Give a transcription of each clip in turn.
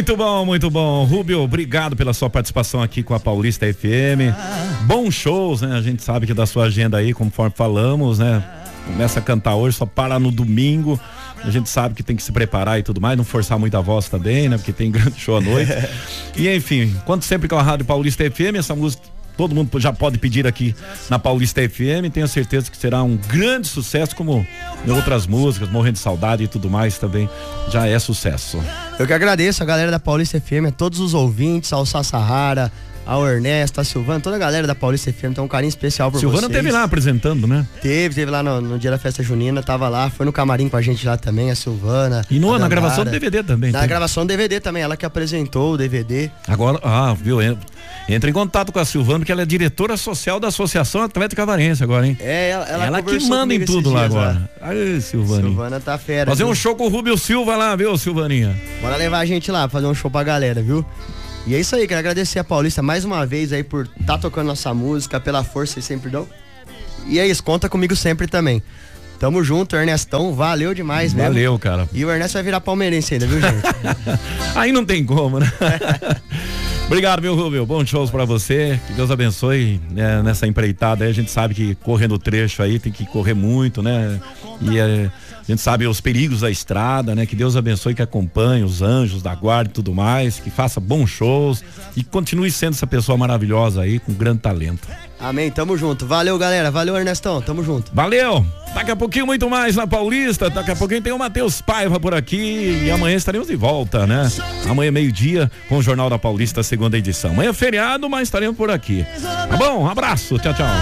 Muito bom, muito bom. Rubio, obrigado pela sua participação aqui com a Paulista FM. Bons shows, né? A gente sabe que da sua agenda aí, conforme falamos, né? Começa a cantar hoje, só para no domingo. A gente sabe que tem que se preparar e tudo mais, não forçar muito a voz também, né? Porque tem grande show à noite. E enfim, quanto sempre com a Rádio Paulista FM, essa música todo mundo já pode pedir aqui na Paulista FM. Tenho certeza que será um grande sucesso, como em outras músicas, Morrendo de Saudade e tudo mais também já é sucesso. Eu que agradeço a galera da Paulista FM, a todos os ouvintes, ao Sassahara, ao Ernesto, a Silvana, toda a galera da Paulista FM tem um carinho especial por Silvana vocês. teve lá apresentando, né? Teve lá no dia da festa junina, tava lá, foi no camarim com a gente lá também, a Silvana. E na gravação do DVD também. Na gravação do DVD também, ela que apresentou o DVD. Agora, viu, entra em contato com a Silvana, porque ela é diretora social da Associação Atlética Cavarense agora, hein? Ela que manda em tudo lá agora. Aí, Silvana. Silvana tá fera. Fazer um show com o Rubio Silva lá, viu, Silvaninha? Bora levar a gente lá, fazer um show pra galera, viu? E é isso aí, quero agradecer a Paulista mais uma vez aí por tá tocando nossa música, pela força e sempre dão. E é isso, conta comigo sempre também. Tamo junto, Ernestão, valeu demais mesmo. Valeu, cara. E o Ernesto vai virar palmeirense ainda, viu, gente? Aí não tem como, né? Obrigado, meu Rubio, bons shows pra você, que Deus abençoe, né, nessa empreitada aí. A gente sabe que correndo o trecho aí tem que correr muito, né? E a gente sabe os perigos da estrada, né? Que Deus abençoe, que acompanhe os anjos da guarda e tudo mais, que faça bons shows e continue sendo essa pessoa maravilhosa aí, com grande talento. Amém, tamo junto. Valeu, galera. Valeu, Ernestão. Tamo junto. Valeu. Daqui a pouquinho muito mais na Paulista. Daqui a pouquinho tem o Matheus Paiva por aqui. E amanhã estaremos de volta, né? Amanhã meio-dia com o Jornal da Paulista, segunda edição. Amanhã é feriado, mas estaremos por aqui. Tá bom? Um abraço. Tchau, tchau.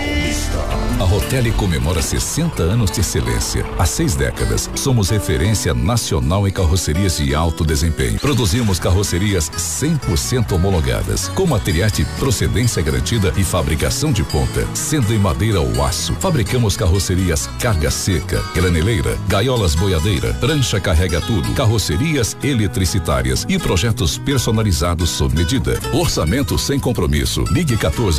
A Rotelli comemora 60 anos de excelência. Há 6 décadas, somos referência nacional em carrocerias de alto desempenho. Produzimos carrocerias 100% homologadas, com materiais de procedência garantida e fabricação de ponta, sendo em madeira ou aço. Fabricamos carrocerias carga seca, graneleira, gaiolas boiadeira, prancha carrega tudo, carrocerias eletricitárias e projetos personalizados sob medida. Orçamento sem compromisso. Ligue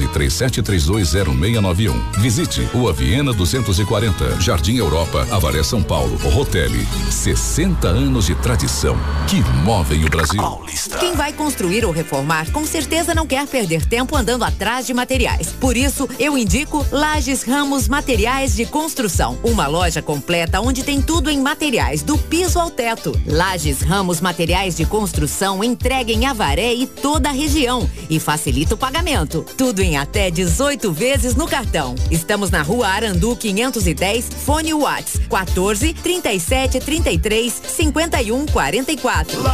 14-3732-0691. Visite Rua Viena 240, Jardim Europa, Avaré, São Paulo. Rotelli, 60 anos de tradição que movem o Brasil. Paulista. Quem vai construir ou reformar com certeza não quer perder tempo andando atrás de materiais. Por isso, eu indico Lages Ramos Materiais de Construção, uma loja completa onde tem tudo em materiais, do piso ao teto. Lages Ramos Materiais de Construção entrega em Avaré e toda a região e facilita o pagamento. Tudo em até 18 vezes no cartão. Estamos na Rua Arandu 510, fone Whats 14 37 33 51 44.